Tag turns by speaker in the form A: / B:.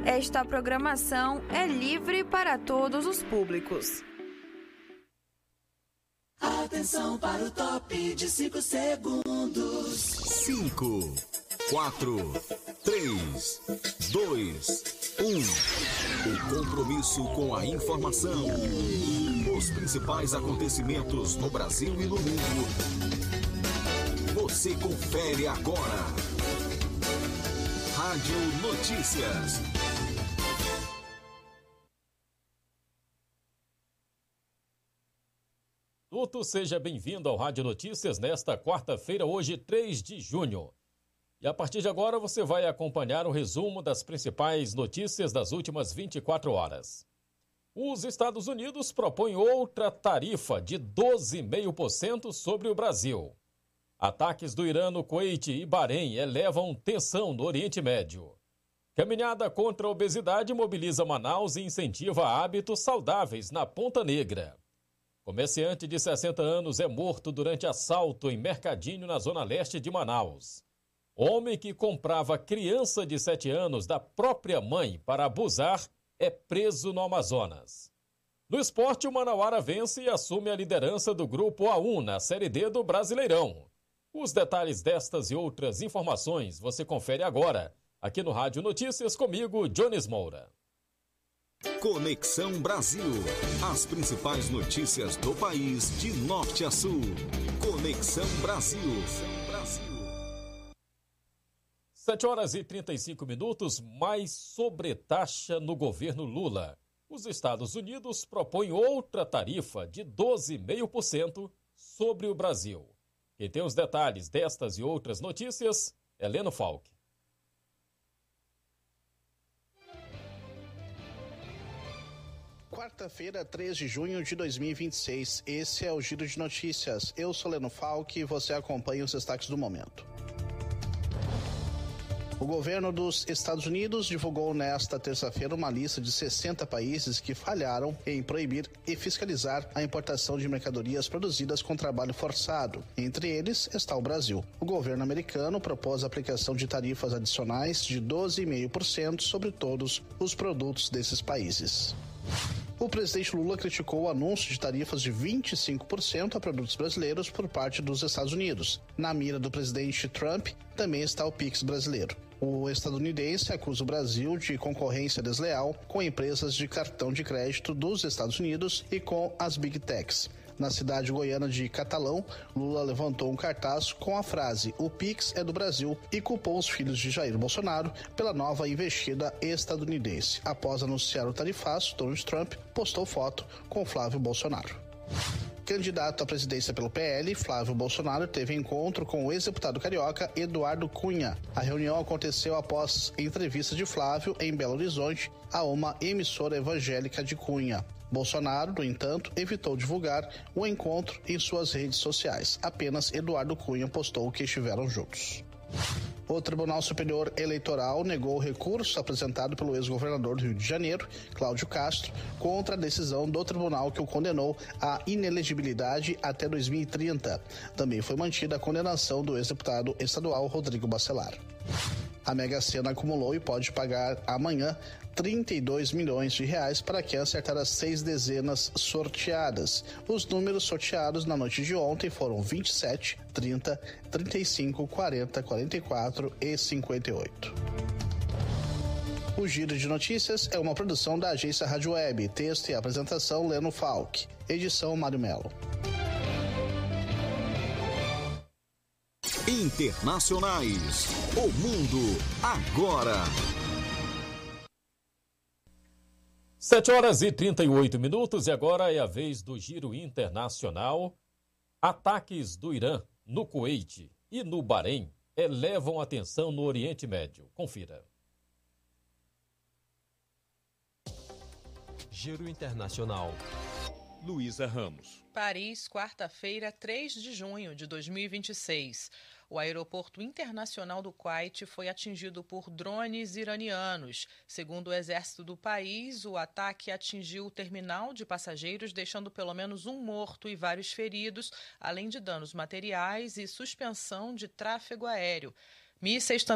A: Esta programação é livre para todos os públicos.
B: Atenção para o top de 5 segundos.
C: 5, 4, 3, 2, 1. O compromisso com a informação. Os principais acontecimentos no Brasil e no mundo. Você confere agora. Rádio Notícias.
D: Seja bem-vindo ao Rádio Notícias nesta quarta-feira, hoje 3 de junho. E a partir de agora você vai acompanhar o resumo das principais notícias das últimas 24 horas. Os Estados Unidos propõem outra tarifa de 12,5% sobre o Brasil. Ataques do Irã no Kuwait e Bahrein elevam tensão no Oriente Médio. Caminhada contra a obesidade mobiliza Manaus e incentiva hábitos saudáveis na Ponta Negra. Comerciante de 60 anos é morto durante assalto em mercadinho na zona leste de Manaus. Homem que comprava criança de 7 anos da própria mãe para abusar é preso no Amazonas. No esporte, o Manauara vence e assume a liderança do Grupo A1 na Série D do Brasileirão. Os detalhes destas e outras informações você confere agora, aqui no Rádio Notícias, comigo, Jones Moura.
C: Conexão Brasil. As principais notícias do país, de norte a sul. Conexão Brasil.
D: 7 horas e 35 minutos, mais sobretaxa no governo Lula. Os Estados Unidos propõem outra tarifa de 12,5% sobre o Brasil. Quem tem os detalhes destas e outras notícias é Leno Falck.
E: Quarta-feira, 3 de junho de 2026. Esse é o Giro de Notícias. Eu sou Leno Falck e você acompanha os destaques do momento. O governo dos Estados Unidos divulgou nesta terça-feira uma lista de 60 países que falharam em proibir e fiscalizar a importação de mercadorias produzidas com trabalho forçado. Entre eles está o Brasil. O governo americano propôs a aplicação de tarifas adicionais de 12,5% sobre todos os produtos desses países. O presidente Lula criticou o anúncio de tarifas de 25% a produtos brasileiros por parte dos Estados Unidos. Na mira do presidente Trump também está o Pix brasileiro. O estadunidense acusa o Brasil de concorrência desleal com empresas de cartão de crédito dos Estados Unidos e com as Big Techs. Na cidade goiana de Catalão, Lula levantou um cartaz com a frase "O Pix é do Brasil" e culpou os filhos de Jair Bolsonaro pela nova investida estadunidense. Após anunciar o tarifaço, Donald Trump postou foto com Flávio Bolsonaro. Candidato à presidência pelo PL, Flávio Bolsonaro teve encontro com o ex-deputado carioca Eduardo Cunha. A reunião aconteceu após entrevista de Flávio em Belo Horizonte a uma emissora evangélica de Cunha. Bolsonaro, no entanto, evitou divulgar o encontro em suas redes sociais. Apenas Eduardo Cunha postou que estiveram juntos. O Tribunal Superior Eleitoral negou o recurso apresentado pelo ex-governador do Rio de Janeiro, Cláudio Castro, contra a decisão do tribunal que o condenou à inelegibilidade até 2030. Também foi mantida a condenação do ex-deputado estadual Rodrigo Bacelar. A Mega Sena acumulou e pode pagar amanhã 32 milhões de reais para quem acertar as 6 dezenas sorteadas. Os números sorteados na noite de ontem foram 27, 30, 35, 40, 44 e 58. O Giro de Notícias é uma produção da agência Rádio Web. Texto e apresentação Leno Falck. Edição Mário Melo.
C: Internacionais. O mundo agora.
D: 7 horas e 38 minutos e agora é a vez do Giro Internacional. Ataques do Irã no Kuwait e no Bahrein elevam a tensão no Oriente Médio. Confira.
F: Giro Internacional. Luísa Ramos.
G: Paris, quarta-feira, 3 de junho de 2026. O aeroporto internacional do Kuwait foi atingido por drones iranianos. Segundo o exército do país, o ataque atingiu o terminal de passageiros, deixando pelo menos um morto e vários feridos, além de danos materiais e suspensão de tráfego aéreo. Mísseis